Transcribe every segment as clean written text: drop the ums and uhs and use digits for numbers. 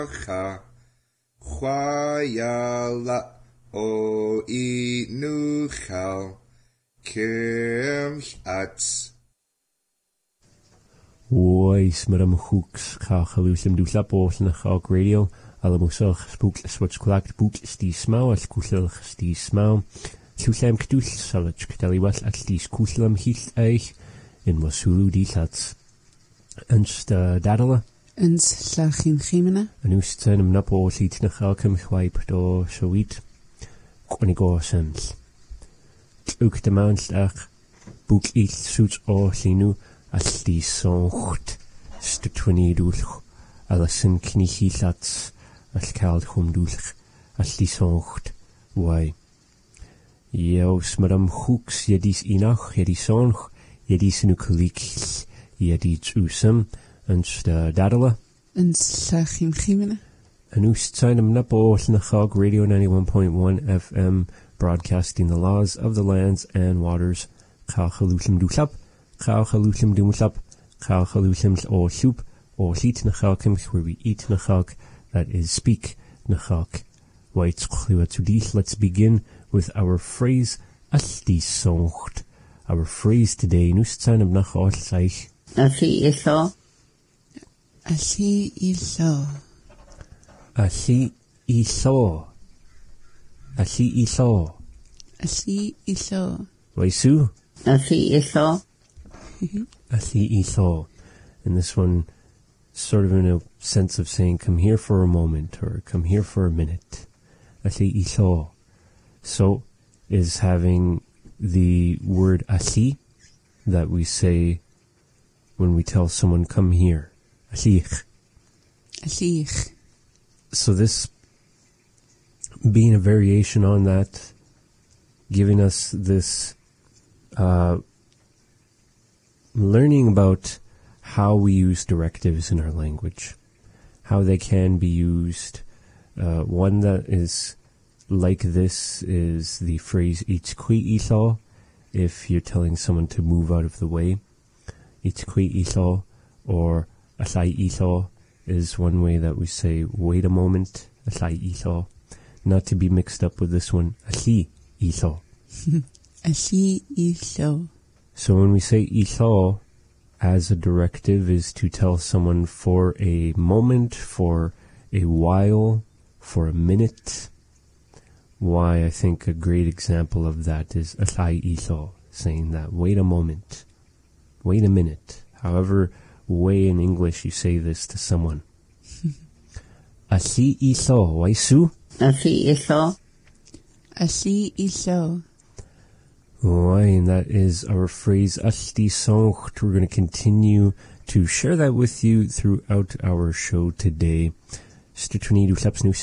Chwayala o inuchal Kirch Ois madam hooks chachalusem dulap oslnach og radio alamusach spook swatchklakt book stie smau as kuselch stie smau Lusem kdul salach ktaliwal at stie kuselam hil eich in wasulu dilats Ens dadala Ens lachim chimena An ustenum napo sliet nach alkem chwaip do sowiet Kwanigo sens Ook de maandslag boek iets zoets o linu as die soncht stutwani dulch alasin knichilats as kald hum dulch as die soncht wai Jeus madam hooks jedis inach jedis sonch jedis nukulik jedis usam ens dadala Ens lachim chimena An ustenum napo nachag radio 91.1 FM broadcasting the laws of the lands and waters Chachalusem dulap Chachalusem dumulap Chachalusem o soup o heat nachalkim where we eat nachalk that is speak nachalk White let's begin with our phrase Asti soncht. Our phrase today nustan of nachal saich Asi iso Asi iso Asi iso Asi iso Asi iso Waisu Asi iso Asi iso And this one sort of in a sense of saying come here for a moment or come here for a minute Asi iso So is having the word asi that we say when we tell someone come here Asich Asich So this being a variation on that, giving us this learning about how we use directives in our language, how they can be used. One that is like this is the phrase "Itzkui iso," if you're telling someone to move out of the way. "Itzkui iso" or "Asai iso" is one way that we say "wait a moment." Asai iso. Not to be mixed up with this one, Asi iso. Asi iso So when we say iso as a directive is to tell someone for a moment, for a while, for a minute. Why I think a great example of that is Asai iso, saying that wait a moment, wait a minute. However way in English you say this to someone. Asi iso, waisu? Asi iso Asi iso Why, and that is our phrase Asti soncht. We're going to continue to share that with you throughout our show today. We're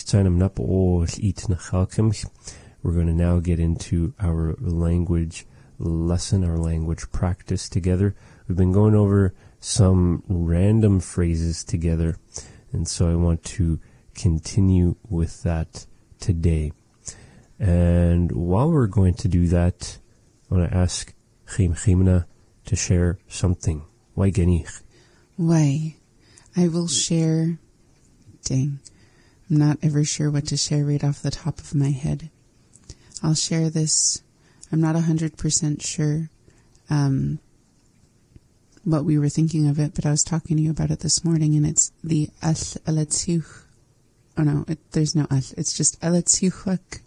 going to now get into our language lesson, our language practice together. We've been going over some random phrases together, and so I want to continue with that today. And while we're going to do that, I want to ask Chimna to share something. Why genich? Why? I will share. Dang. I'm not ever sure what to share right off the top of my head. I'll share this. I'm not 100% sure what we were thinking of it, but I was talking to you about it this morning, and it's the as alatzuch. Oh no, there's no as. It's just alatzuchak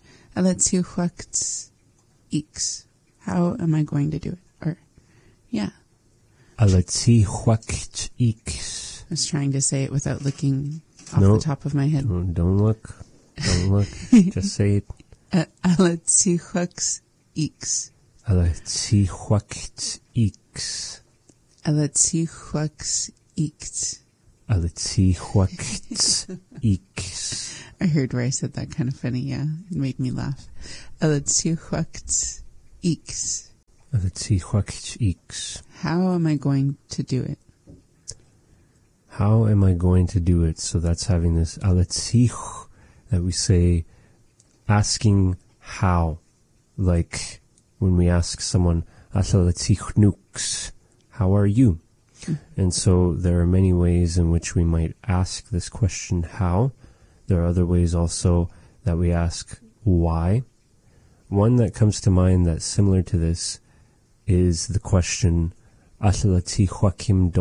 x. How am I going to do it? Or, yeah. Alatzuchak x. I was trying to say it without looking off the top of my head. Don't look. Don't look. Just say it. Alatzuchak x. Alatzuchak x. Alatzuchak x. Alatzuchak x. I heard where I said that kind of funny, yeah. It made me laugh. Alatzuchak x. Alatzuchak x. How am I going to do it? How am I going to do it? So that's having this alatzich that we say, asking how. Like when we ask someone, asalatzich nux, how are you? And so there are many ways in which we might ask this question, how? There are other ways also that we ask, why? One that comes to mind that's similar to this is the question, Ashalati Joachim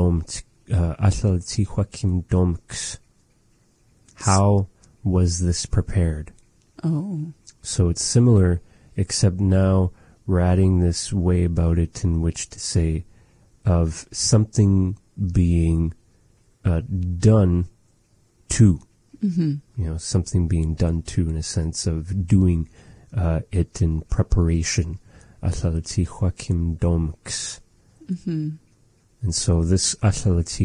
Domks. How was this prepared? Oh. So it's similar, except now we're adding this way about it in which to say of something being done to. Mm-hmm. You know, something being done to, in a sense of doing it in preparation. Ashalati Joachim Domks. Mm-hmm. And so this Ashalati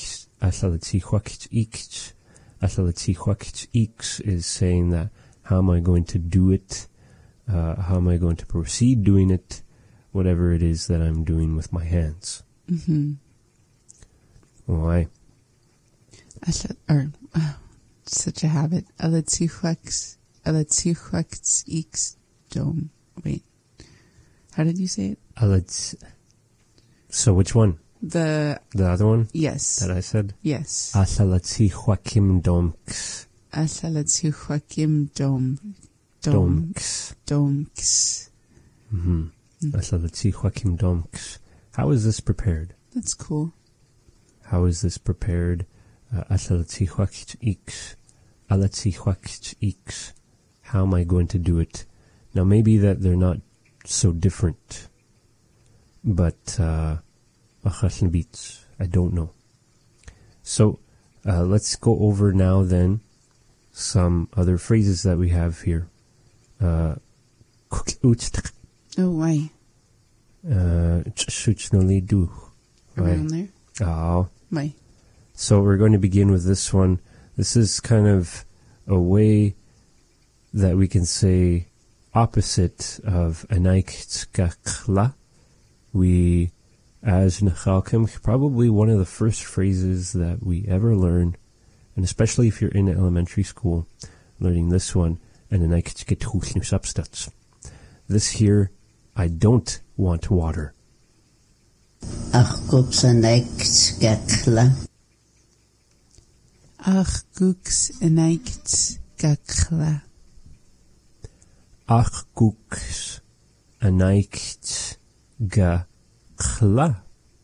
Joachim is saying that, how am I going to do it? How am I going to proceed doing it? Whatever it is that I'm doing with my hands. Mm-hmm. Why? Such a habit. Alatihuax dome. Wait. How did you say it? So which one? The other one? Yes. That I said? Yes. Ashalati Joachim Domks. Alatihuaquim dome. Domks. Domks. Mm-hmm. Ashalati Joachim Domks. How is this prepared? That's cool. How is this prepared? Ashalati Joachim. How am I going to do it? Now maybe that they're not so different, but I don't know. So let's go over now then some other phrases that we have here. Oh, why? Around there? Oh. Why? So we're going to begin with this one. This is kind of a way that we can say opposite of anaiktkakla. We, as Nechalkim, probably one of the first phrases that we ever learn, and especially if you're in elementary school, learning this one, and anaiktketchusnusabstats. This here, I don't want water. Ach guks anaiktkakla. Ach guks anaiktkakla. Ach guks anaiktkakla.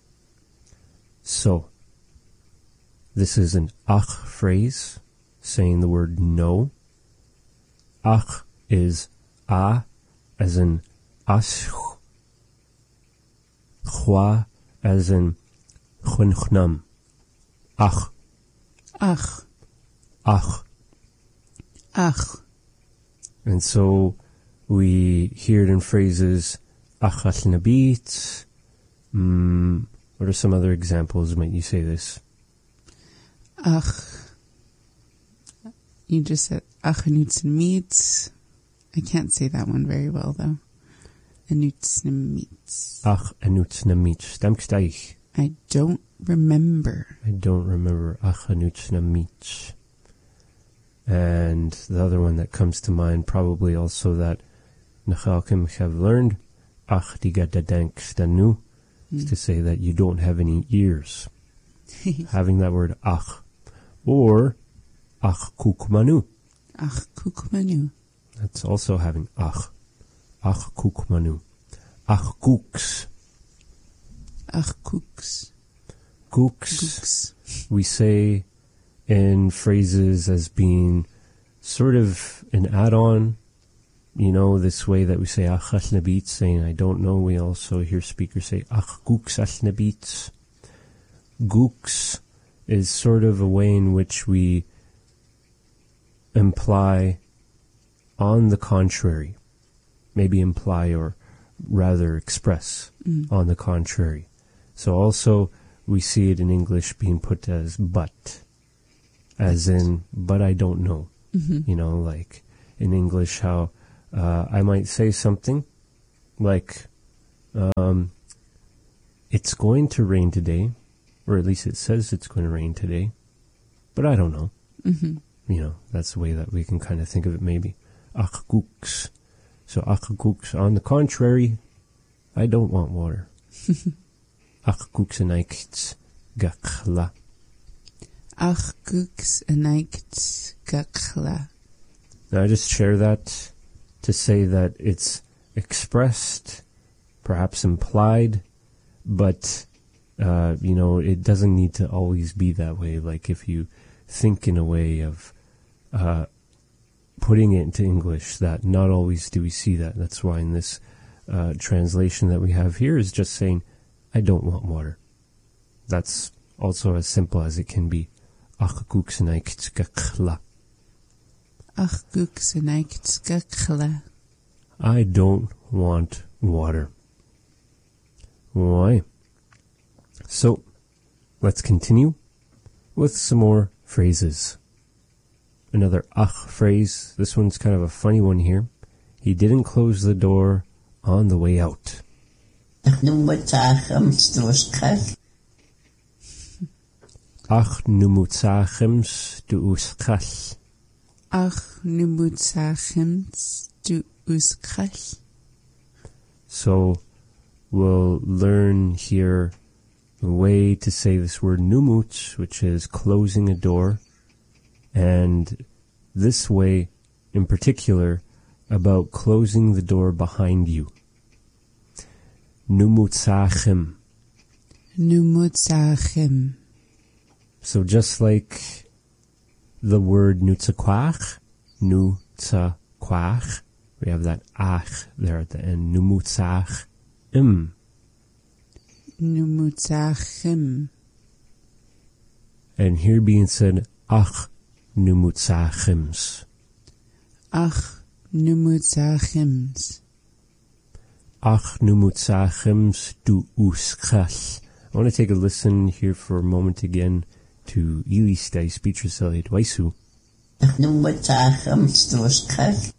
So, this is an ach phrase, saying the word no. Ach is a, as in ash. Chwa, as in chunchnam. Ach. Ach. Ach. Ach. And so we hear it in phrases achas nabit. What are some other examples might you say this? Ach. You just said ach anutznemitz. I can't say that one very well though. Anutznemitz. Ach anutznemitz. Stamksteich. I don't remember. I don't remember ach anutznemitz. And the other one that comes to mind, probably also that Nechalkim have learned, ach digadadenkstanu, is to say that you don't have any ears. Having that word ach. Or ach kukmanu. Ach kukmanu. That's also having ach. Ach kukmanu. Ach kuks. Ach kuks. Kuks. We say in phrases as being sort of an add-on, you know, this way that we say ach ashnabit, saying I don't know. We also hear speakers say ach guks ashnabit. Guks is sort of a way in which we imply on the contrary, maybe imply or rather express on the contrary. So also we see it in English being put as but. As in, but I don't know. You know, like in English, how I might say something like, it's going to rain today, or at least it says it's going to rain today, but I don't know. You know, that's the way that we can kind of think of it maybe. Ach guks. So ach guks, on the contrary, I don't want water. Ach guks anaikts gakla. Ach guks anaikt gakla. Now I just share that to say that it's expressed, perhaps implied, but, it doesn't need to always be that way. Like if you think in a way of putting it into English, that not always do we see that. That's why in this translation that we have here is just saying, I don't want water. That's also as simple as it can be. Ach guks anaikt gakla. Ach guks anaikt gakla. I don't want water. Why? So, let's continue with some more phrases. Another ach phrase. This one's kind of a funny one here. He didn't close the door on the way out. Ach numutzachems duskach. Ach numutzachems du uskach. Ach numutzachems du uskach. So, we'll learn here a way to say this word numut, which is closing a door, and this way in particular about closing the door behind you. Numutzachem. Numutzachem. So just like the word nutzakwach, nutzakwach, we have that ach there at the end. Numutzachem. Numutzachem. And here being said, ach numutzachems. Ach numutzachems. Ach numutzachems du uskach. I want to take a listen here for a moment again to Ilistai Speechreseliet Waisu. Ach numutzachems duskach.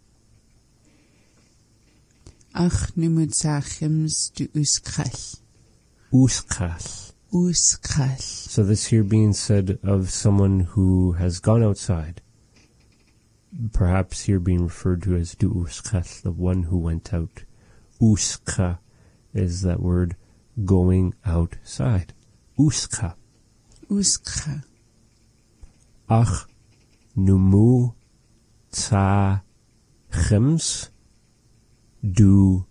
Ach numutzachems du uskach. Uskach. Uskach. So this here being said of someone who has gone outside. Perhaps here being referred to as du uskach, the one who went out. Uska is that word going outside. Uska. Uska. Ach numu tzachems du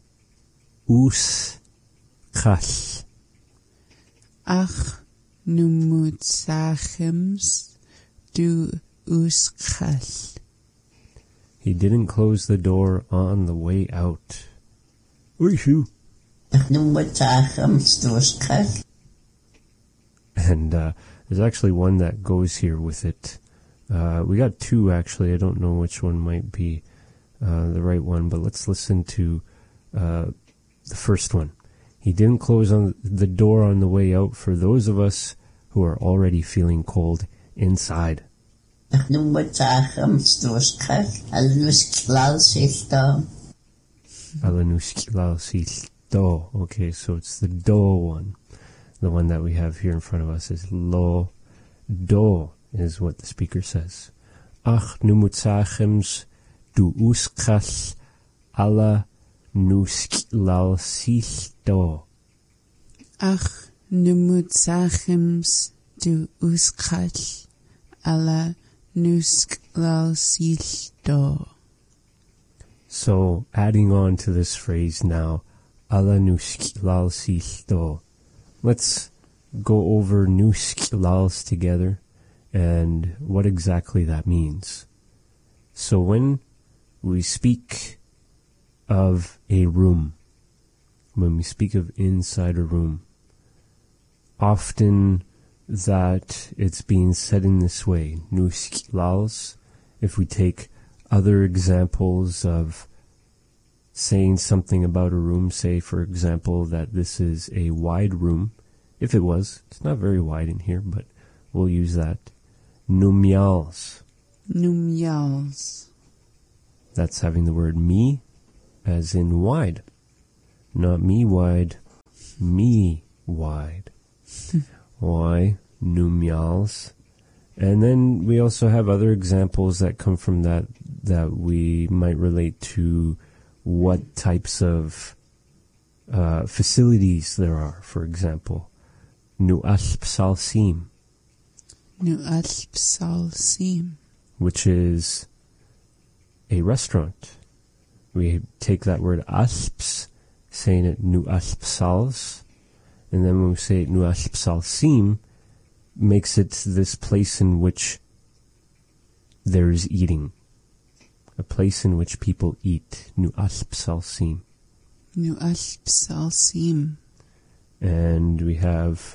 uskach. Ach numutzachems du uskach. He didn't close the door on the way out. Oishu. Ach numutzachems duskach. And there's actually one that goes here with it. We got two actually. I don't know which one might be the right one, but let's listen to the first one. He didn't close on the door on the way out for those of us who are already feeling cold inside. Ach numutzachems duskach. Aluskilal silta. Alanuskilal silto. Okay, so it's the do one. The one that we have here in front of us is lo. Do is what the speaker says. Ach numutzachems du uskach ala nuskilal silto. Ach numutzachems du uskach ala nuskilal silto. So, adding on to this phrase now, ala nuskilal silto. Let's go over nuskilals together and what exactly that means. So when we speak of a room, when we speak of inside a room, often that it's being said in this way, nuskilals. If we take other examples of saying something about a room, say for example that this is a wide room. If it was, it's not very wide in here, but we'll use that. Numyals. Numyals. That's having the word me as in wide. Not me wide, me wide. Why? Numyals. And then we also have other examples that come from that we might relate to what types of facilities there are. For example, Nu'aspsalsim, Nu'aspsalsim, which is a restaurant. We take that word asps, saying it Nu'aspsals, and then when we say it Nu'aspsalsim, makes it this place in which there is eating. A place in which people eat. Nu'aspsalsim. Nu'aspsalsim. And we have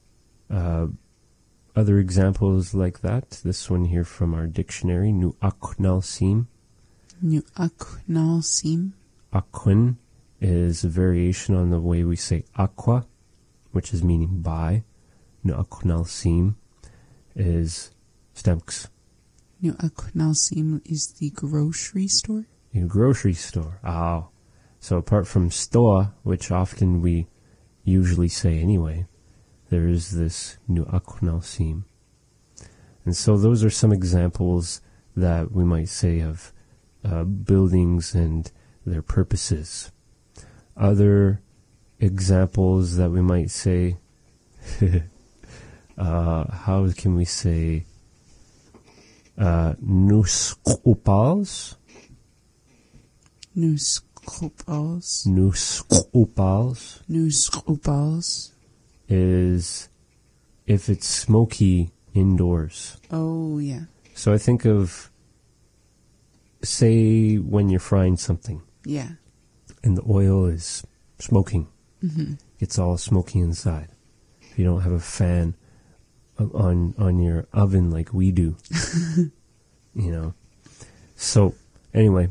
other examples like that. This one here from our dictionary, Nu'aknalsim. Nu'aknalsim. Aquin is a variation on the way we say aqua, which is meaning by. Nu'aknalsim is stamks. Nu'aknalsim is the grocery store? A grocery store. Ah. So apart from store, which often we usually say anyway, there is this Nu'aknalsim. And so those are some examples that we might say of buildings and their purposes. Other examples that we might say, how can we say, nuskupals? Nuskupals. Nuskupals. Nuskupals. Is if it's smoky indoors. Oh, yeah. So I think of, say, when you're frying something. Yeah. And the oil is smoking. Mm-hmm. It's all smoky inside. If you don't have a fan on your oven like we do. You know. So, anyway.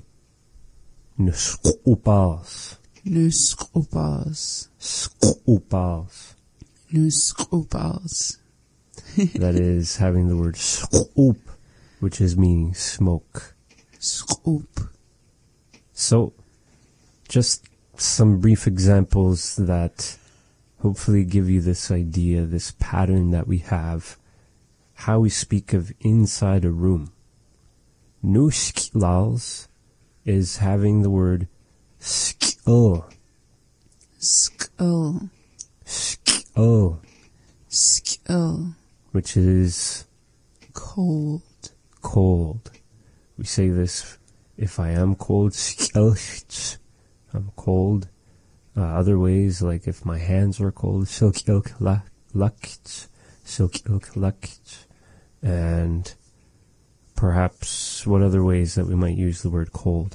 Nuskupals. Nuskupals. Skupals. Nuskupals. That is having the word skup, which is meaning smoke. Scoop. So, just some brief examples that hopefully give you this idea, this pattern that we have, how we speak of inside a room. Nuskilals is having the word skill. Skull. Skill. Skill. Which is cold. Cold. We say this, if I am cold, skilch, I'm cold. Other ways, like if my hands are cold, silkilk lakt, silkilk lakt. And perhaps what other ways that we might use the word cold?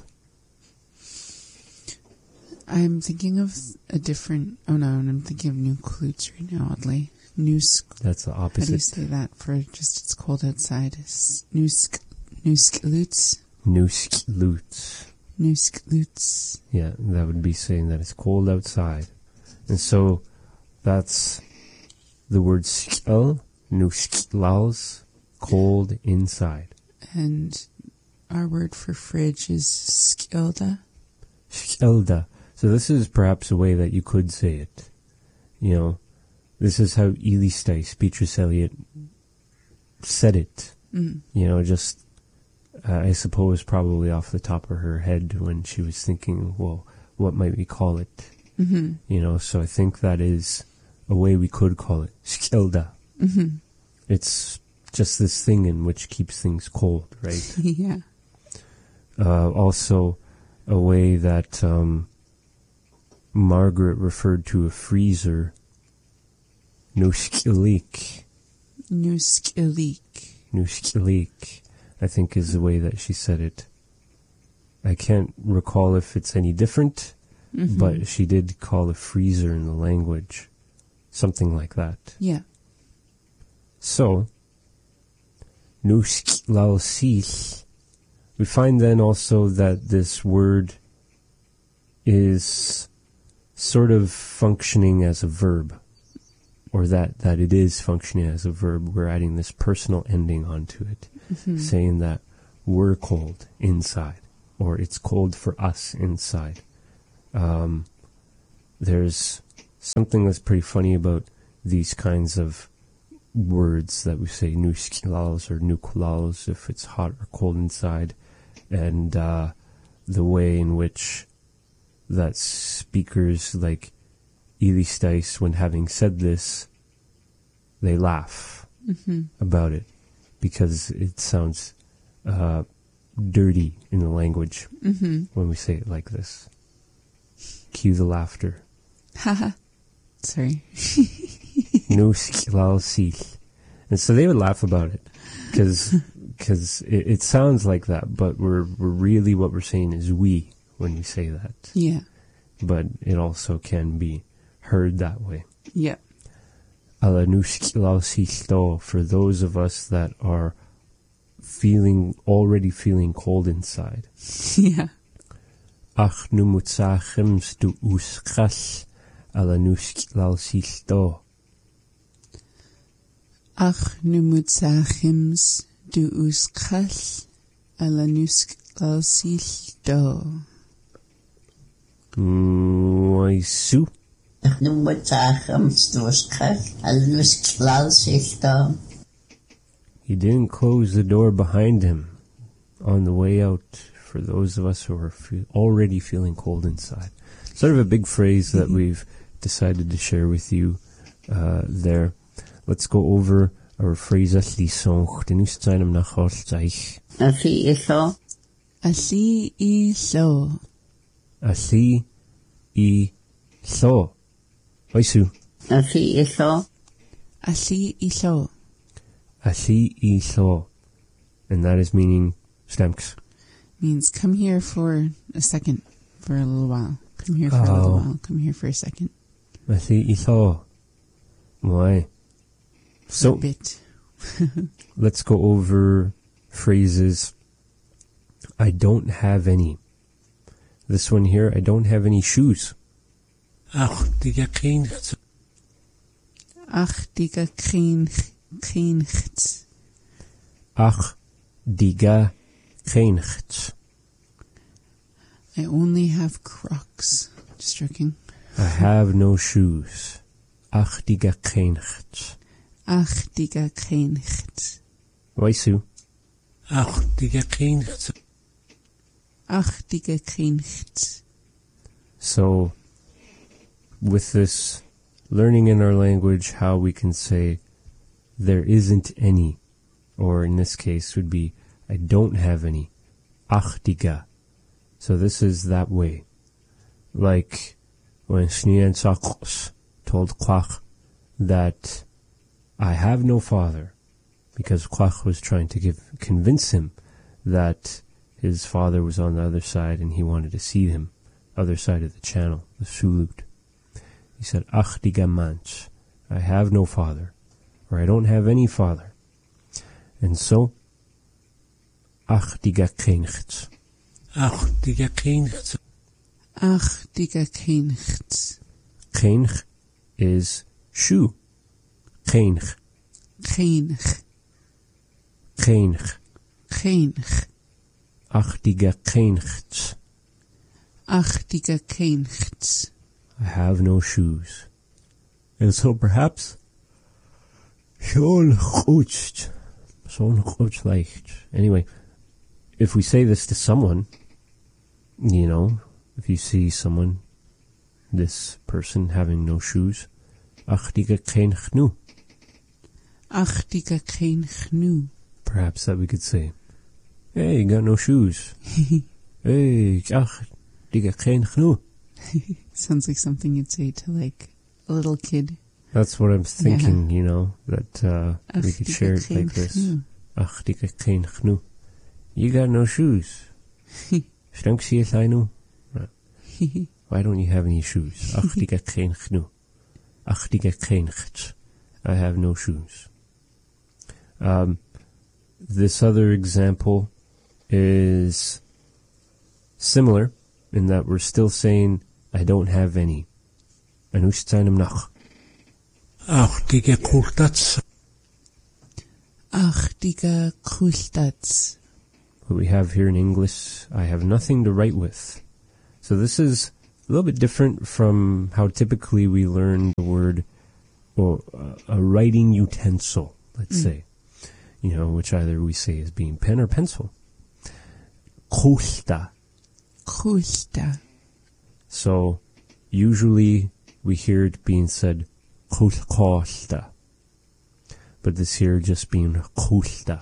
I'm thinking of a different, I'm thinking of new klutes right now, oddly. That's the opposite. How do you say that for just it's cold outside? Nusklutes? Nusklutes. Nusklutes. Yeah, that would be saying that it's cold outside. And so that's the word skil, nusklaus, cold inside. And our word for fridge is skilda. Skilda. So this is perhaps a way that you could say it. You know, this is how Elistice, Beatrice Eliot, said it. Mm. You know, just, I suppose probably off the top of her head when she was thinking, well, what might we call it? Mm-hmm. You know, so I think that is a way we could call it. Skilda. Mm-hmm. It's just this thing in which keeps things cold, right? Yeah. Also, a way that Margaret referred to a freezer, nuskilik. Nuskilik. Nuskilik, I think is the way that she said it. I can't recall if it's any different, but she did call a freezer in the language. Something like that. Yeah. So, nusklalsis. We find then also that this word is sort of functioning as a verb, or that it is functioning as a verb. We're adding this personal ending onto it, saying that we're cold inside, or it's cold for us inside. There's something that's pretty funny about these kinds of words that we say, nuskilals or nukulals, if it's hot or cold inside, and the way in which that speakers like Elistice, when having said this, they laugh about it because it sounds dirty in the language when we say it like this. Cue the laughter. Haha. Sorry. Nusk lal sil. And so they would laugh about it because it sounds like that, but we're really what we're saying is we when we say that. Yeah. But it also can be heard that way. Yeah. Ala nusk lal sil, for those of us that are already feeling cold inside. Yeah. Ach nu mutsachims du uskras ala nusk lal sil. Ach nu mutsachims du uskras ala nusk lal sil. Waisu. Ach nu mutsachims du uskras ala nusk lal sil. He didn't close the door behind him on the way out for those of us who are already feeling cold inside. Sort of a big phrase that we've decided to share with you there. Let's go over our phrases lisonch. Den ist seinem nachholsteich. Afi iso. Asi I so. Asi I so. Waisu. Afi iso. Asi I so. Asi I so. And that is meaning stamks. Means come here for a second, for a little while. Come here for a little while. Come here for a second. Asi I so. Why? So, a bit. Let's go over phrases. I don't have any. This one here, I don't have any shoes. Ach, diga keincht. Ach, diga keincht. I only have Crocs. Just joking. I have no shoes. Ach, diga keincht. Ach, diga keincht. Waisu. Ach, diga keincht. Ach, diga keincht. So, with this learning in our language how we can say there isn't any, or in this case would be I don't have any. Ach, diga. So this is that way. Like when Shneen Sakos told Kwach that I have no father, because Kwach was trying to convince him that his father was on the other side and he wanted to see him, other side of the channel, the Sulut. He said, Ach diga manch, I have no father, or I don't have any father. And so, Ach diga keincht. Ach, diga keincht. Ach, diga keincht. Keinch is shoe. Keinch. Keinch. Keinch. Keinch. Ach diga keincht. Ach, diga keincht. I have no shoes. And so perhaps, anyway, if we say this to someone, you know, if you see someone, this person having no shoes, ach diga kein chnu. Ach diga kein chnu. Perhaps that we could say, hey, you got no shoes. Hey, ach diga kein chnu. Sounds like something you'd say to like a little kid. That's what I'm thinking, you know, that we could share it like this. Ach diga kein chnu. You got no shoes. Why don't you have any shoes? Ach diga kein chnu. Ach diga kein cht. I have no shoes. This other example is similar in that we're still saying I don't have any. Anustzainem nach. Ach diga kultats. Ach diga kultats. What we have here in English, I have nothing to write with. So this is a little bit different from how typically we learn the word, or a writing utensil, let's say, you know, which either we say as being pen or pencil. Kusta. Kusta. So usually we hear it being said kusta. but this here just being Khusta.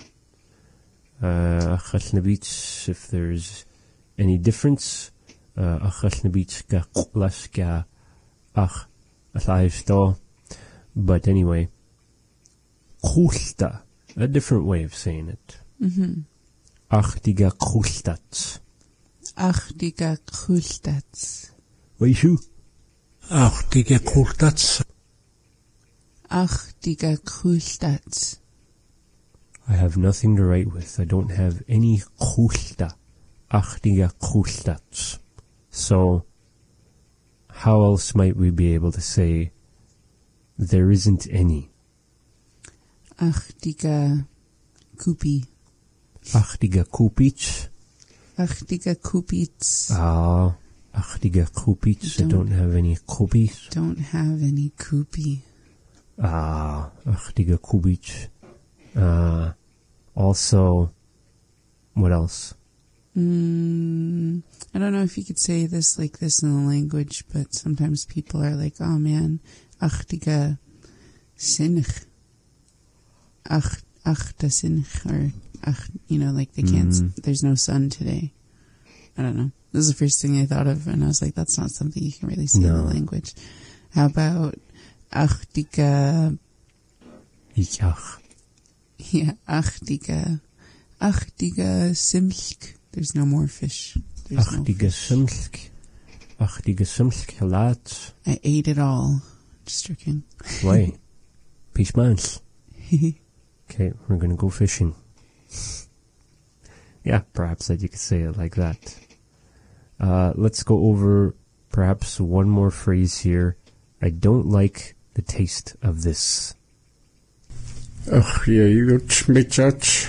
Achalnabich, if there's any difference, Achalnabich ga Khlas ga Ach Athaysto. But anyway, Khusta, a different way of saying it. Ach diga Khustats. Ach, diga Khustats. Weishu? Ach, diga Khustats. Ach, diga Khustats. I have nothing to write with. I don't have any Khusta. Ach diga Khustats. So, how else might we be able to say there isn't any? Ach, diga Kupi. Ach diga Kupich. Ach, diga Kupits. Ach diga Kupich. I don't have any Kupis. Don't have any Kupi. Ach diga Kupich. Also, what else? I don't know if you could say this like this in the language, but sometimes people are like, oh man, ach diga sinch. Ach da sinch, or ach, like they can't, there's no sun today. I don't know. This is the first thing I thought of, and I was like, that's not something you can really say in the language. How about ach diga... Ich ach. Yeah, ach diga simsk. There's no more fish. There's Ach diga simsk. Ach diga simsk halat. I ate it all. Just joking. Why? Peace mans. Okay, we're gonna go fishing. Yeah, perhaps that you could say it like that. Let's go over perhaps one more phrase here. I don't like the taste of this. Ach, jut mitsats.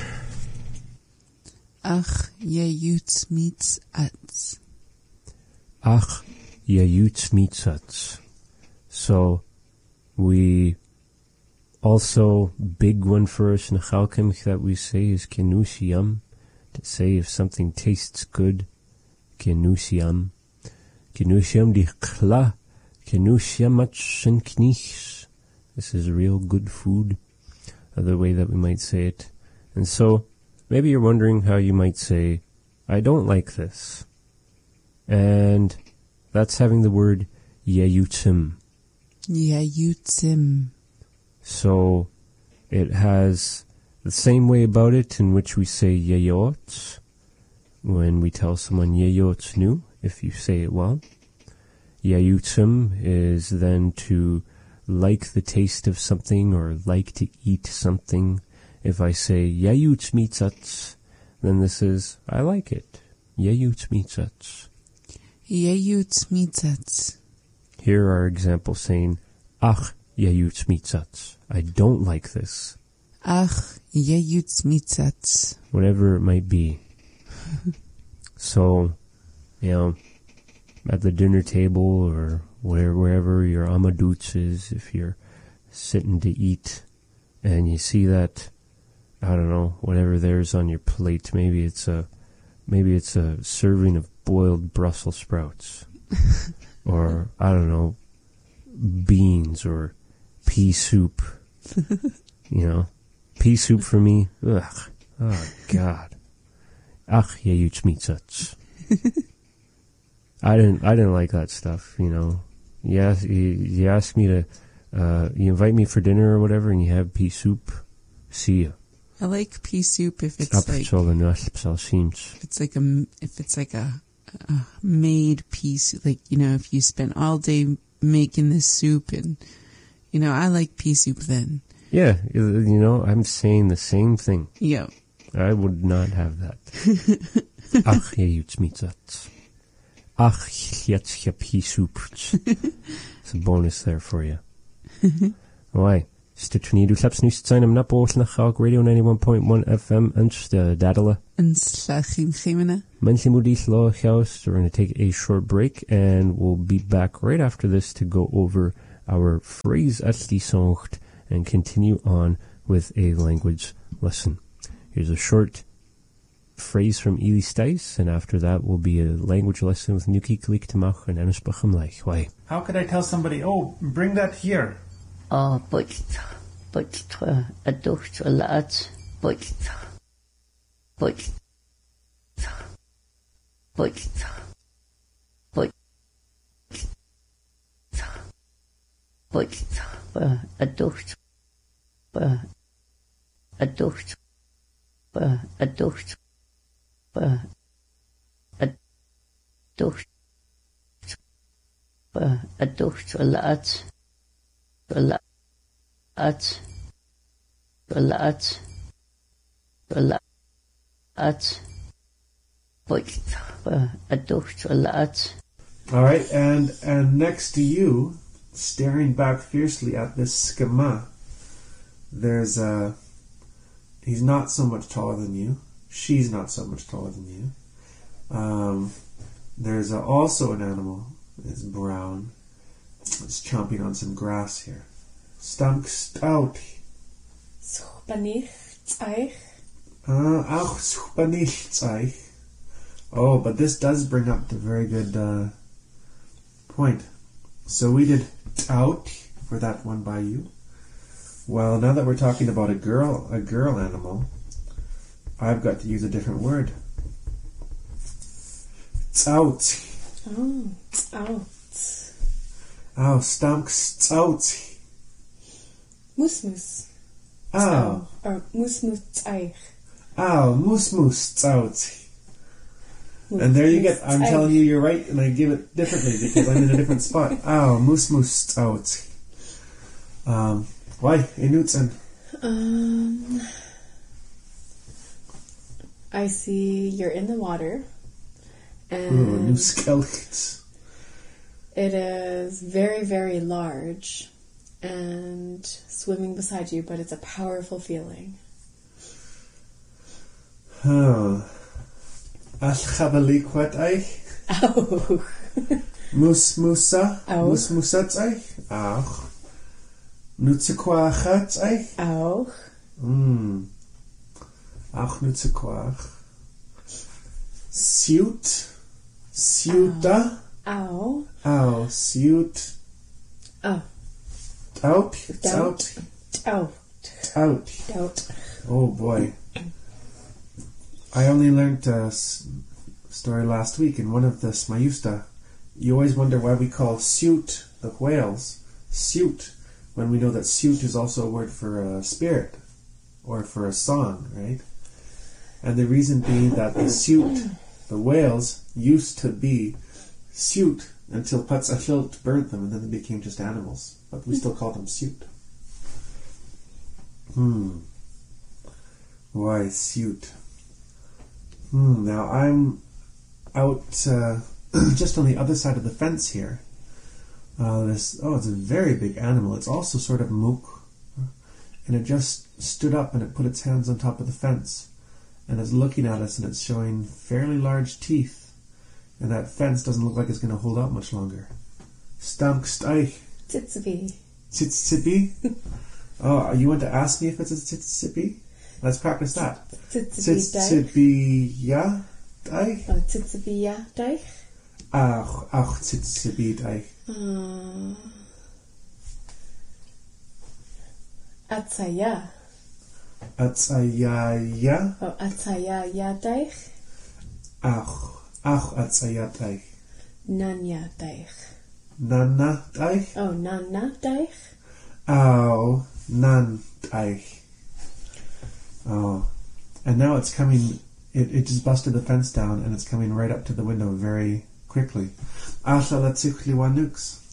Ach, jut mitsats. Ach, jut mitsats. So, we also, big one for us in Chalkim that we say is kenusiam. To say if something tastes good, kenusiam. Kenusiam di kla. Kenusiam matchen knichs. This is real good food. Other way that we might say it. And so, maybe you're wondering how you might say, I don't like this. And that's having the word yeyutim. Yeyutim. So, it has the same way about it in which we say yeyot. When we tell someone yeyot nu, if you say it well. Yeyutim is then to like the taste of something or like to eat something. If I say yeyut mitsats, then this is I like it. Yeyut mitsats. Yeyut mitsats. Here are examples saying ach yeyut mitsats. I don't like this. Ach yeyut mitsats. Whatever it might be. So, at the dinner table or wherever your amadutz is, if you're sitting to eat and you see that, I don't know, whatever there's on your plate, maybe it's a serving of boiled Brussels sprouts or, I don't know, beans or pea soup. Pea soup for me, ugh, oh God. Ach, jeyut mitsats. I didn't like that stuff, Yeah, you ask me to, you invite me for dinner or whatever, and you have pea soup. See ya. I like pea soup if it's like a made pea soup, like if you spent all day making this soup, and I like pea soup then. Yeah, I'm saying the same thing. Yeah. I would not have that. Ach, jeyut mitsats. Ach, jetzt pea soup. It's a bonus there for you. Why? Stitchni du slaps nu zijn am napos nach Radio 91.1 FM and dadala. And slachim chimena. Mensen moedis lo chaos. We're going to take a short break and we'll be back right after this to go over our phrase as die songt and continue on with a language lesson. Here's a short phrase from Eli Stice, and after that will be a language lesson with Nuki Klik Tamach and Anusbacham Leich. Why? How could I tell somebody, oh, bring that here? Oh, but Poitra, a dochter laat, poitra, poitra, poitra, poitra, poitra, a dochter, a dochter, a dochter, a dochter, a dochter laat, laat, laat, laat, a dochter laat. All right, and next to you, staring back fiercely at this schema, there's he's not so much taller than you. She's not so much taller than you. There's also an animal. It's brown. It's chomping on some grass here. Stamk stout. Auch Spanish. Oh, but this does bring up the very good point. So we did out for that one by you. Well, now that we're talking about a girl animal, I've got to use a different word. Out. Oh, out. Oh, stamk out. Musmus. Oh. Or musmus eich. Oh, moose out. And there you get, I'm telling you you're right, and I give it differently because I'm in a different spot. Oh, moose out. Why? Inutzen. I see you're in the water. Ooh, And new skeletons. it is very, very large and swimming beside you, but it's a powerful feeling. Oh. Alchabaliquat eich. Oh. Musa. Auch. Musat eich. Auch. Nutzequachat eich. Auch. Auch nutzequach. Siut. Siuta. Ow. Ow. Siut. Oh. Out. Doubt. Out. Out. Out. Doubt. Oh boy. I only learned a story last week in one of the Smayusta. You always wonder why we call suit the whales suit when we know that suit is also a word for a spirit or for a song, right? And the reason being that the suit, the whales, used to be suit until Patsafilt burnt them and then they became just animals. But we still call them suit. Why suit? Now I'm out just on the other side of the fence here. It's a very big animal. It's also sort of mook, and it just stood up and it put its hands on top of the fence, and it's looking at us, and it's showing fairly large teeth, and that fence doesn't look like it's going to hold out much longer. Stanksteich. Tsitsubi. Tsitsibi. Oh, you want to ask me if it's a tsitsibi? Let's practice that. Tsitsibi-ya deich? Oh, Tsitsubi-ya deich? Auch tsitsibi deich. Atsaya. Atsaya-ya? Oh, Atsaya-ya deich? Auch Atsaya deich. Nanya deich. Nana deich? Oh, Nana deich? Au nan deich. Oh, and now it's coming. It just busted the fence down, and it's coming right up to the window very quickly. Ashalatsichliwanux.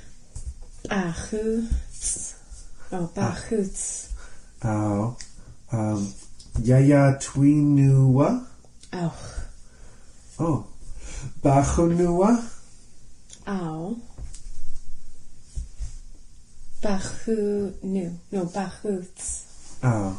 Bachuts. Oh, bachuts. Ow. Yaya twinua. Ow. Oh. Bachunua. Ow. Bachunu. No, bachuts. Ow.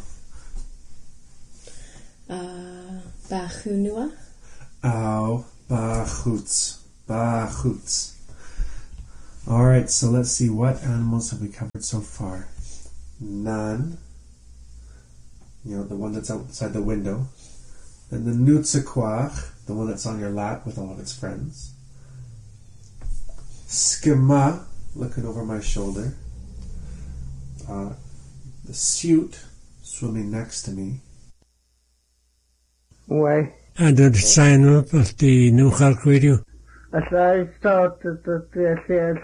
Bachunua. Ow. Bachuts. Bachuts. Alright, so let's see, what animals have we covered so far? Nan. The one that's outside the window. Then the Nutzequach, the one that's on your lap with all of its friends. Schema, looking over my shoulder. the suit swimming next to me. Why? And the sign up of the New Hulk Radio. As I started the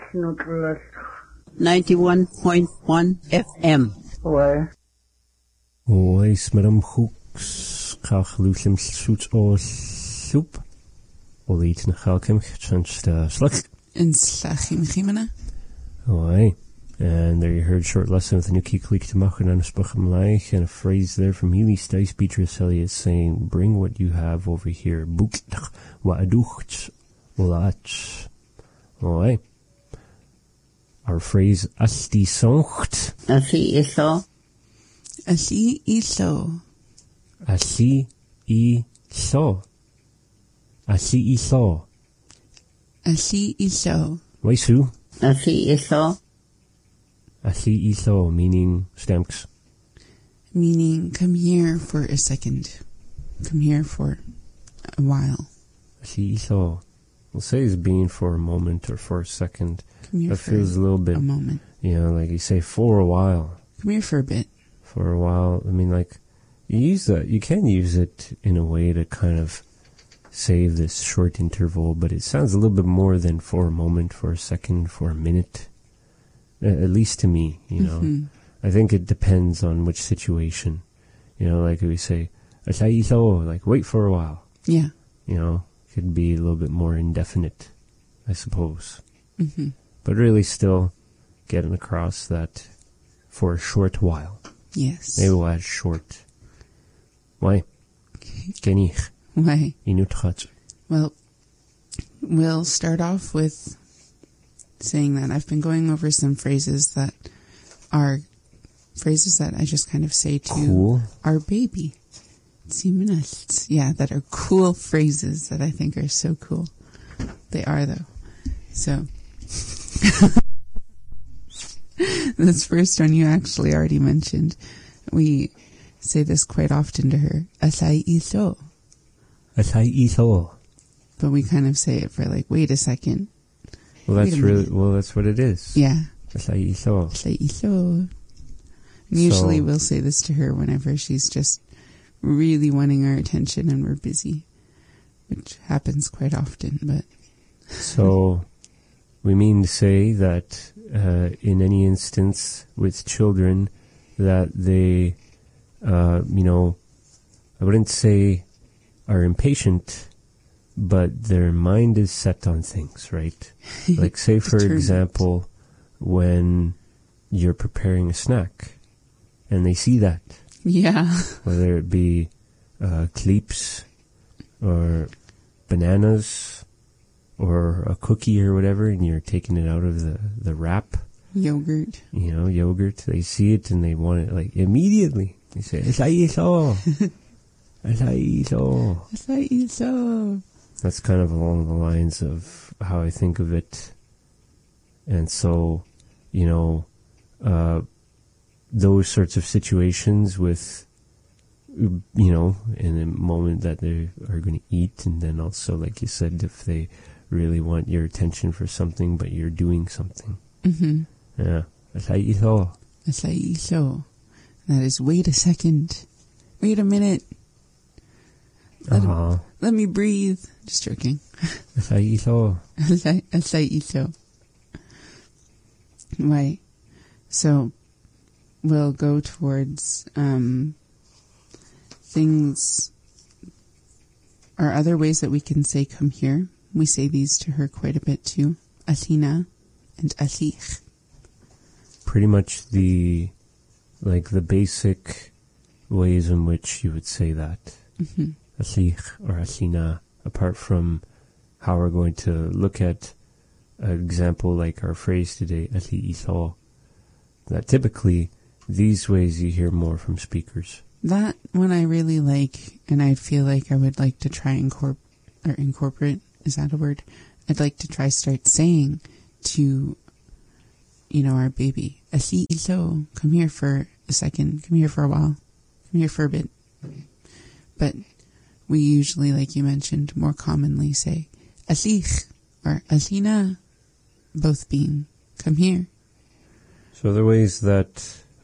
91.1 FM. Why? Oes met hem hoeks, graag luusem zoet o soep. Ol iets na galkem, chance de slug. In Slachim Chimena. Oi. And there you heard short lesson with a new key click to machen on a spuchem laich and a phrase there from Healy Stice Beatrice Elliott saying, bring what you have over here. Boek wa aducht olach. Oi. Our phrase asti soncht. Asi iso. Asi iso. Asi iso. Asi iso. Asi iso. Waisu. Asi iso. Asi iso, meaning stamps. Meaning, come here for a second. Come here for a while. Asi iso. We'll say is being for a moment or for a second. Come here That for feels a little bit, a moment. you know, like you say for a while. Come here for a bit. For a while, I mean, like, you use that, you can use it in a way to kind of save this short interval, but it sounds a little bit more than for a moment, for a second, for a minute. At least to me, you know. Mm-hmm. I think it depends on which situation. You know, like we say, like, wait for a while. Yeah. You know, could be a little bit more indefinite, I suppose. Mm-hmm. But really still getting across that for a short while. Yes. Maybe we'll add short. Why? Genich. Why? Inutchat. Well, we'll start off with saying that I've been going over some phrases that are phrases that I just kind of say to Cool. our baby. Yeah, that are cool phrases that I think are so cool. They are, though. So, this first one you actually already mentioned. We say this quite often to her. Asai iso. Asai iso. But we kind of say it for like, wait a second. Well, Wait that's a really, minute. well, that's what it is. Yeah. Asai iso. Asai iso. And usually we'll say this to her whenever she's just really wanting our attention and we're busy, which happens quite often, but. So, we mean to say that in any instance with children that they, you know, I wouldn't say are impatient, but their mind is set on things, right? Like, say, for example, when you're preparing a snack and they see that. Yeah. Whether it be cleeps or bananas or a cookie or whatever, and you're taking it out of the wrap. Yogurt. You know, yogurt. They see it and they want it, like, immediately. They say, Asai iso. Asai iso. Asai iso. That's kind of along the lines of how I think of it. And so, you know, those sorts of situations with, you know, in a moment that they are going to eat, and then also, like you said, if they really want your attention for something, but you're doing something. Mm-hmm. Yeah. Asai iso. Asai iso. That is, wait a second. Wait a minute. Let me breathe. Just joking. Asai iso. Asai iso. Right. So, we'll go towards things or other ways that we can say come here. We say these to her quite a bit too. Asina and asich. Pretty much the basic ways in which you would say that. Mm-hmm. Asich or asina, apart from how we're going to look at an example like our phrase today, asi iso. That typically, these ways you hear more from speakers. That one I really like, and I feel like I would like to try incorporate, is that a word? I'd like to try start saying to, you know, our baby, Asi iso, come here for a second, come here for a while, come here for a bit. But we usually, like you mentioned, more commonly say, Asich, or Asina, both being, come here. So the ways that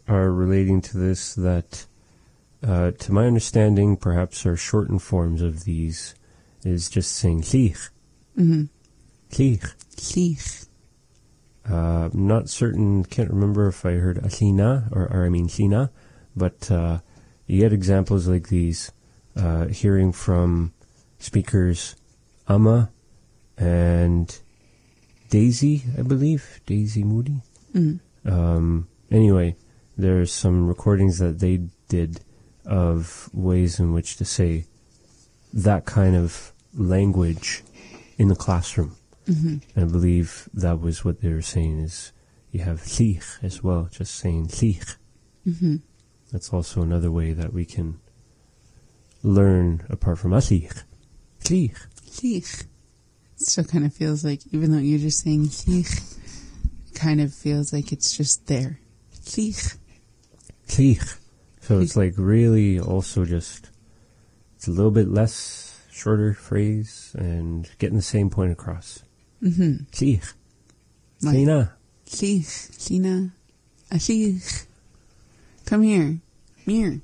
are relating to this that, to my understanding, perhaps are shortened forms of these is just saying lich. Mm-hmm. Lich. Lich. Not certain, can't remember if I heard Alina, or I mean Lina, but you get examples like these, hearing from speakers Amma and Daisy, I believe, Daisy Moody. Mm. Anyway, there's some recordings that they did of ways in which to say that kind of language in the classroom. Mm-hmm. And I believe that was what they were saying is you have lich as well, just saying lich. Mm-hmm. That's also another way that we can learn apart from lich. Lich. Lich. It still kind of feels like, even though you're just saying lich, it kind of feels like it's just there. Lich. Lich. So it's like really also just, it's a little bit less, shorter phrase and getting the same point across. Mm-hmm. Lich. Like, Lina. lich. Lina. A lich. Come here. Here.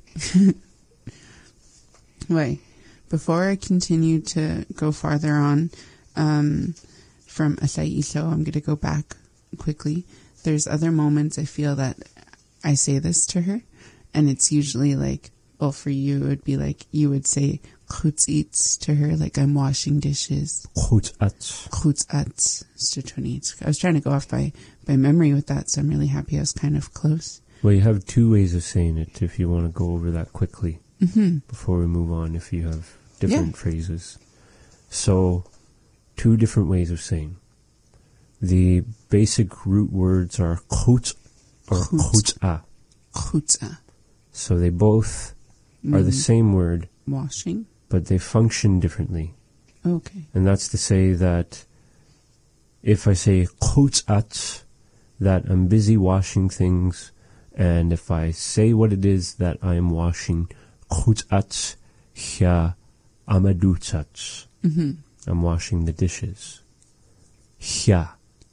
Wait. Before I continue to go farther on from Asai Iso, I'm going to go back quickly. There's other moments I feel that I say this to her, and it's usually like, well, for you, it would be like, you would say chutzitz to her, like I'm washing dishes. Chutzatz. Chutzatz. I was trying to go off by memory with that, so I'm really happy I was kind of close. Well, you have two ways of saying it if you want to go over that quickly before we move on, if you have different phrases. So, two different ways of saying. The basic root words are chutz or chutzah. Chutzah. So they both are the same word, Washing. but they function differently. Okay. And that's to say that if I say chutzatz, that I'm busy washing things, and if I say what it is that I am washing, chutzatz hya amadutzatz. I'm washing the dishes. Hya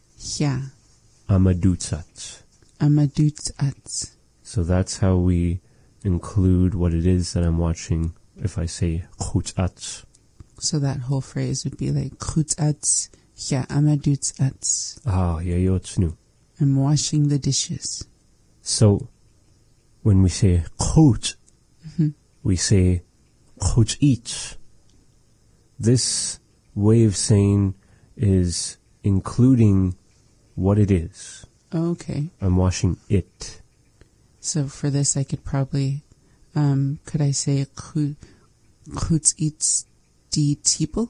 amadutzatz. Amadutzatz. So that's how we include what it is that I'm watching if I say chutzatz. So that whole phrase would be like chutzatz hya amadutzatz. Ah, yayotznu. I'm washing the dishes. So when we say chutz, we say chutzitz. This way of saying is including what it is. Okay. I'm washing it. So for this, I could probably, could I say chutzitz die Tiepel?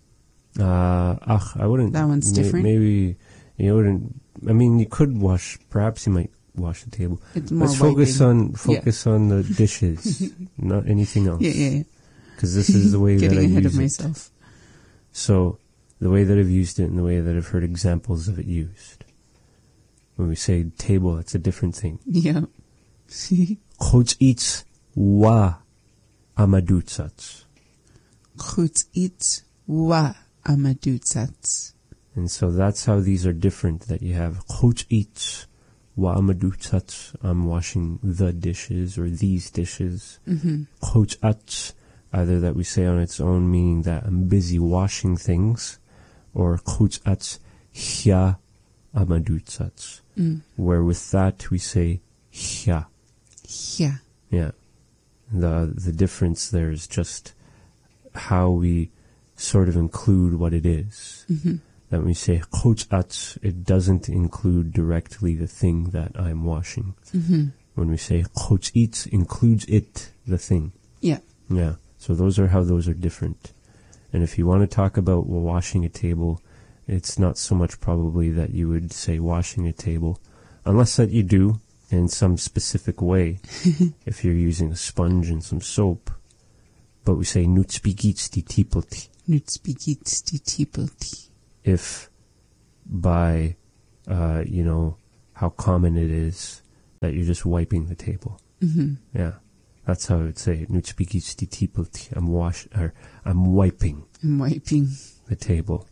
I wouldn't. That one's different? Maybe you wouldn't. I mean, you could wash. Perhaps you might wash the table. It's more Let's focus wiping. on the dishes, not anything else. Yeah. Because this is the way that I Getting ahead use of it. myself. So the way that I've used it and the way that I've heard examples of it used. When we say table, it's a different thing. Yeah. Chutzitz wa amadutzatz. Chutzitz wa amadutzatz. And so that's how these are different, that you have chutzitz wa amadutzatz, I'm washing the dishes or these dishes. Chutzatz, either that we say on its own, meaning that I'm busy washing things, or chutzatz hya amadutzatz, where with that we say hya. Yeah. Yeah. The difference there is just how we sort of include what it is. That when we say chutzatz, it doesn't include directly the thing that I'm washing. When we say chutzitz, includes it, the thing. Yeah. Yeah. So those are how those are different. And if you want to talk about washing a table, it's not so much probably that you would say washing a table, unless that you do in some specific way, if you're using a sponge and some soap. But we say nutzbigitz die tiepelti. Nutzbigitz die tiepelti. If by, how common it is that you're just wiping the table. Yeah. That's how I would say it. Nutzbigitz die tiepelti. I'm wiping I'm wiping. the table.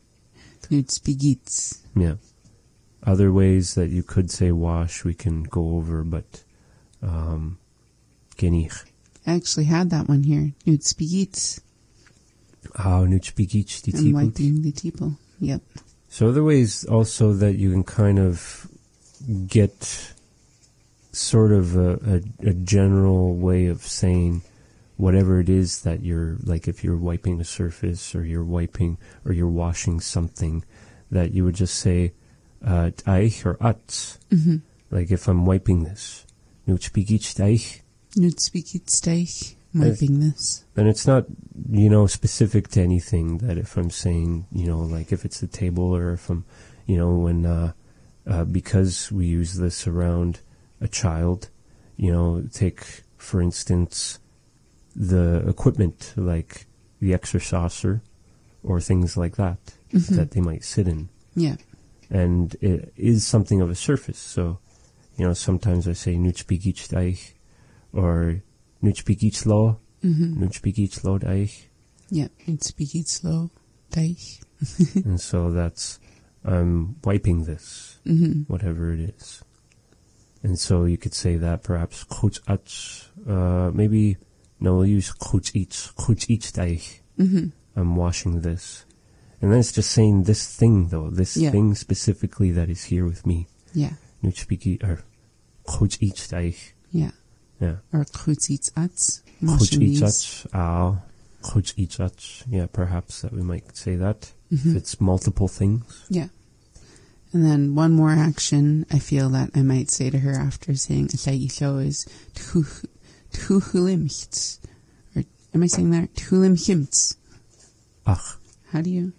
Nutzbigitz. Yeah. Other ways that you could say wash we can go over, but Genich. I actually had that one here. Nutspigits. Nutspigich die And Tipel. wiping the teeple. Yep. So other ways also that you can kind of get sort of a general way of saying whatever it is that you're, like if you're wiping a surface or you're wiping or you're washing something, that you would just say Teich or Atz. Mm-hmm. Like if I'm wiping this, Nutspigich Teich. Nutspigits wiping this. And it's not, specific to anything, that if I'm saying, like if it's the table or if I'm, when, because we use this around a child, take, for instance, the equipment, like the exerciser or things like that, that they might sit in. Yeah. And it is something of a surface. So, sometimes I say Nutspigich Teich or Nutspigich Lo. Nutspigich Lo Teich. Yeah, Nutspigits Lo Teich. And so that's, I'm wiping this, whatever it is. And so you could say that perhaps Chuch Ach, maybe, no, we'll use Chuch Ich Teich. I'm washing this. And then it's just saying this thing, though, this thing specifically that is here with me. Yeah. Nutspigi, or Chuch Ich Teich. Yeah. Yeah. Or Chutzits Atz. Chuch Ich Ach, Chuch Ich Ach. Yeah, perhaps that we might say that. If it's multiple things. Yeah. And then one more action I feel that I might say to her after saying Asayisho is Tuhulimchts. Or am I saying that? Tuhulimchimts. Ach. How do you?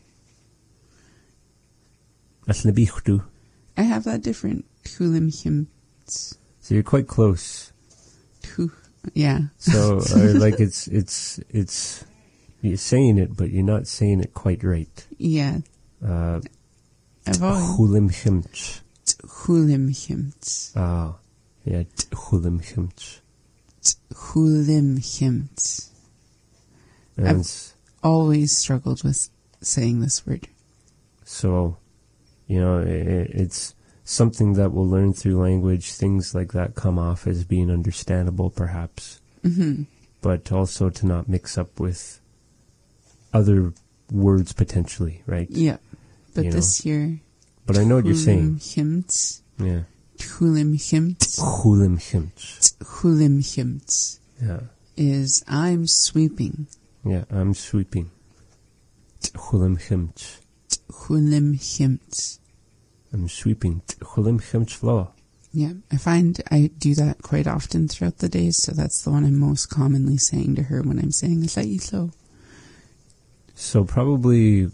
Aslebichtu. I have that different. Tuhulimchimts. So you're quite close. Yeah. So, like it's, you're saying it, but you're not saying it quite right. Yeah. I've always... Hulimchimch. Hulimchimts. Ah, yeah, Hulimchimch. Hulimchimts. I've always struggled with saying this word. So, it's something that we'll learn through language. Things like that come off as being understandable, perhaps. But also to not mix up with other words potentially, right? Yeah. But this year... But I know what you're saying. Hulimchimts. Yeah. Hulimchimts. Hulimchimch. Hulimchimts. Yeah. Is I'm sweeping. Yeah, I'm sweeping. Hulimchimch. Hulimchimts. I'm sweeping. Hulimchimch floor. Yeah, I find I do that quite often throughout the days, so that's the one I'm most commonly saying to her when I'm saying Asayisho. So probably,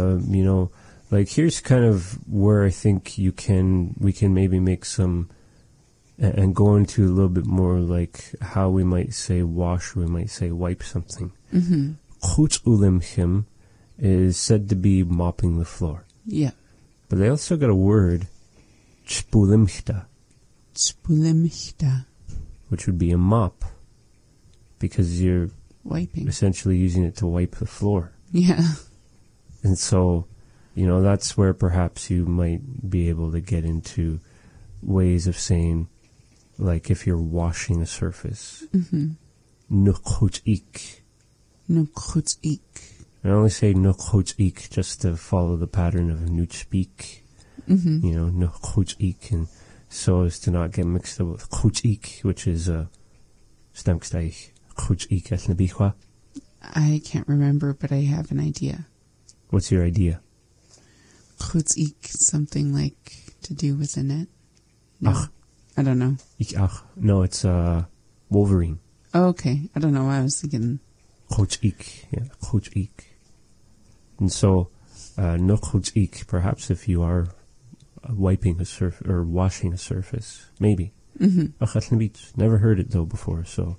like here's kind of where I think we can maybe make some, and go into a little bit more like how we might say wash, or we might say wipe something. Chuch ulimchim is said to be mopping the floor. Yeah. But they also got a word, chpulimchta. Chpulimchta. Which would be a mop. Because you're wiping. Essentially using it to wipe the floor. Yeah. And so, that's where perhaps you might be able to get into ways of saying, like if you're washing a surface. Nuchuch ik. Nuchuch ik. I only say nuchuch ik just to follow the pattern of nuchspik. Nuchuch ik, and so as to not get mixed up with chuch ik, which is stemksteich. Chuch ik esnabichwa. I can't remember, but I have an idea. What's your idea? Chuch ik, something like to do with a net. No, ach. I don't know. Ik ach. No, it's Wolverine. Oh, okay. I don't know why I was thinking. Chuch ik. Yeah, chuch ik. And so, no chuch ik, perhaps if you are wiping a surface or washing a surface, maybe. Never heard it though before, so,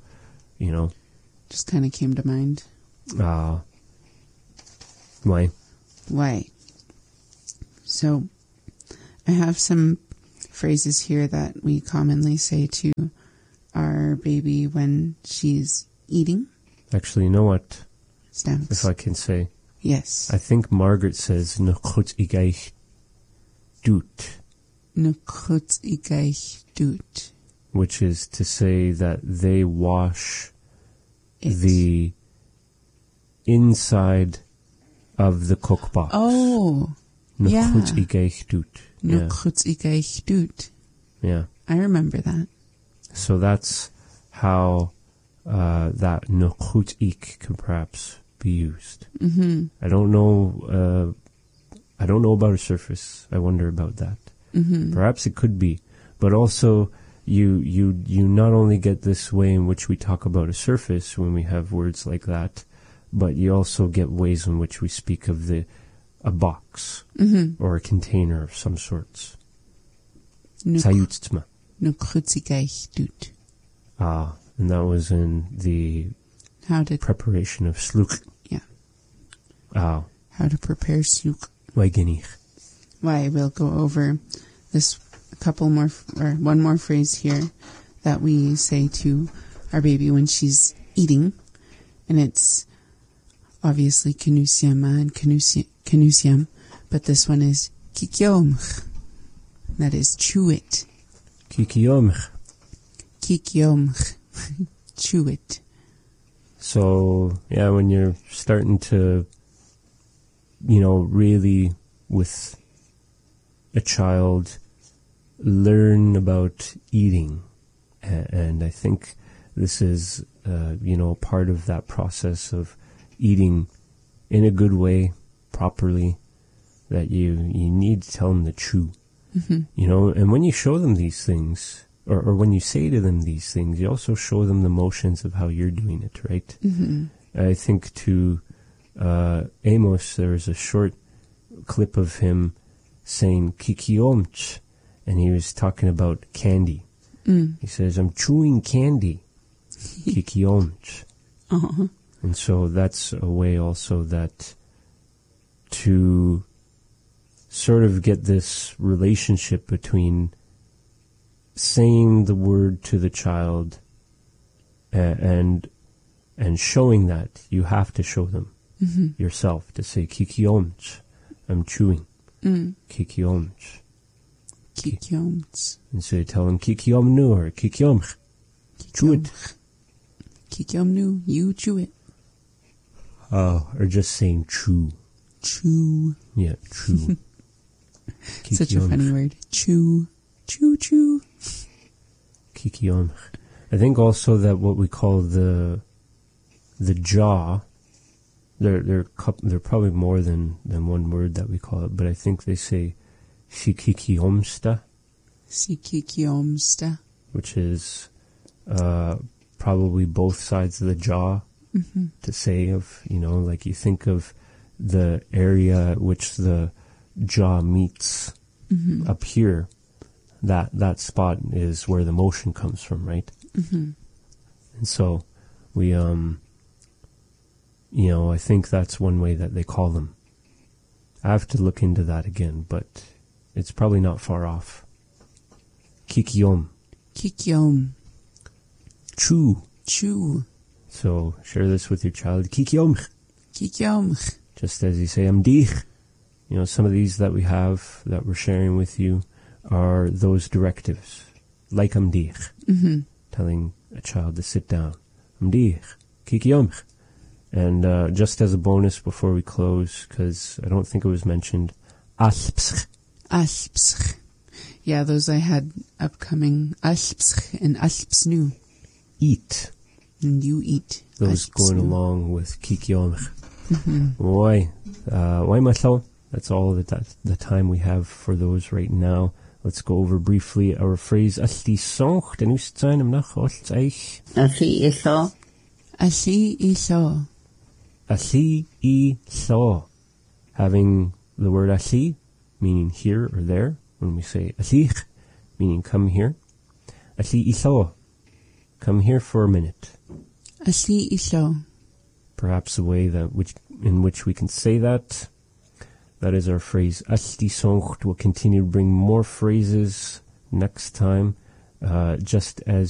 Just kind of came to mind. Why? Why? So, I have some phrases here that we commonly say to our baby when she's eating. Actually, you know what? Stamps. If I can say. Yes. I think Margaret says, "Nuchut igaich doet." Nuchut igaich doet. which is to say that they wash It. the inside of the cookbox. Oh, yeah. Nuchut igaich dut. Yeah. Nuchut igaich dut. Yeah. I remember that. So that's how that nuchut ik can perhaps be used. Mm-hmm. I don't know about a surface. I wonder about that. Mm-hmm. Perhaps it could be, but also you not only get this way in which we talk about a surface when we have words like that, but you also get ways in which we speak of a box or a container of some sorts. Sayutzma. Nuchut igaich dut. And that was in the How to preparation of sluk. Yeah. How to prepare sluk. Weigenich. Why, we'll go over this one more phrase here that we say to our baby when she's eating, and it's obviously Kenusiama and Kenusiam, but this one is kikiomch. That is chew it. Kikiomch. Kikiomch. Chew it. So, yeah, when you're starting to, really with a child learn about eating, and I think this is, part of that process of eating in a good way, properly, that you need to tell them to chew. Mm-hmm. And when you show them these things, or when you say to them these things, you also show them the motions of how you're doing it, right? Mm-hmm. I think to Amos, there's a short clip of him saying kikiomch, and he was talking about candy. He says, I'm chewing candy. Kikiomch. Uh-huh. And so that's a way also that to sort of get this relationship between saying the word to the child and showing that, you have to show them yourself to say kikiomch, I'm chewing. Kikiomch. Kikiomch. And so you tell them kikiomnu or kikiomch. Chew it. Kikiomnu, you chew it. Or just saying chew. Chew. Yeah, chew. Such a funny word. Chew. Chew, chew. Kikiomch. I think also that what we call the jaw, there probably more than one word that we call it, but I think they say sikikiomsta. Sikikiomsta. Which is probably both sides of the jaw to say of, like you think of the area at which the jaw meets up here, that spot is where the motion comes from, right? And so we, I think that's one way that they call them. I have to look into that again, but it's probably not far off. Kikiom. Kikiom. Chew. Chew. So share this with your child. Kikiom. Kikiom. Just as you say, amdich. Some of these that we have that we're sharing with you are those directives. Like amdich. Telling a child to sit down. Amdich. Kikiom. And just as a bonus before we close, because I don't think it was mentioned, aspsch. Aspsch. Yeah, those I had upcoming. Aspsch and aspsnu. Eat. And you eat. Those going along with kikiom. Why myself? That's all the time we have for those right now. Let's go over briefly our phrase Asli sonch, den ist sein im Nachholz eich. Asli iso. Asli iso. Asli iso. Having the word asli, meaning here or there, when we say aslich, meaning come here. Asli iso. Come here for a minute. Asli iso. Perhaps a way in which we can say that. That is our phrase. Asli sonch. We'll continue to bring more phrases next time, just as